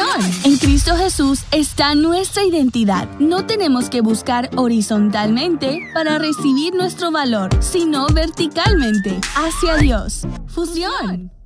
Fusión. En Cristo Jesús está nuestra identidad. No tenemos que buscar horizontalmente para recibir nuestro valor, sino verticalmente, hacia Dios. Fusión.